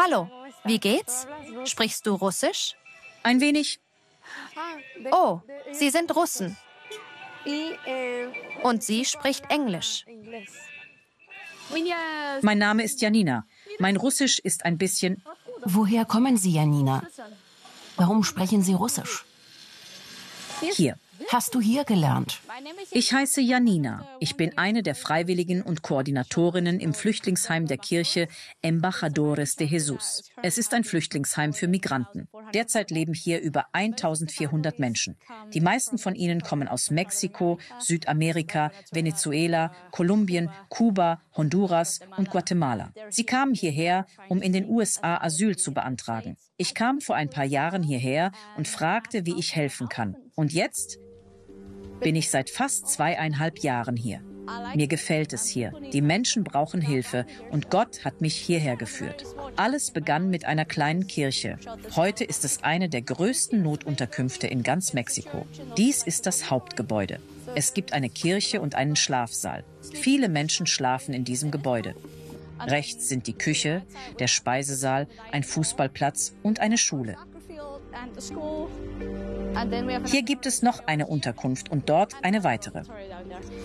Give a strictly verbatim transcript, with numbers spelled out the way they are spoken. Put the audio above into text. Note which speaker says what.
Speaker 1: Hallo, wie geht's? Sprichst du Russisch?
Speaker 2: Ein wenig.
Speaker 1: Oh, Sie sind Russen. Und sie spricht Englisch.
Speaker 2: Mein Name ist Janina. Mein Russisch ist ein bisschen...
Speaker 3: Woher kommen Sie, Janina? Warum sprechen Sie Russisch?
Speaker 2: Hier.
Speaker 3: Hast du hier gelernt?
Speaker 2: Ich heiße Janina. Ich bin eine der Freiwilligen und Koordinatorinnen im Flüchtlingsheim der Kirche Embajadores de Jesus. Es ist ein Flüchtlingsheim für Migranten. Derzeit leben hier über eintausendvierhundert Menschen. Die meisten von ihnen kommen aus Mexiko, Südamerika, Venezuela, Kolumbien, Kuba, Honduras und Guatemala. Sie kamen hierher, um in den U S A Asyl zu beantragen. Ich kam vor ein paar Jahren hierher und fragte, wie ich helfen kann. Und jetzt bin ich seit fast zweieinhalb Jahren hier. Mir gefällt es hier. Die Menschen brauchen Hilfe und Gott hat mich hierher geführt. Alles begann mit einer kleinen Kirche. Heute ist es eine der größten Notunterkünfte in ganz Mexiko. Dies ist das Hauptgebäude. Es gibt eine Kirche und einen Schlafsaal. Viele Menschen schlafen in diesem Gebäude. Rechts sind die Küche, der Speisesaal, ein Fußballplatz und eine Schule. Hier gibt es noch eine Unterkunft und dort eine weitere.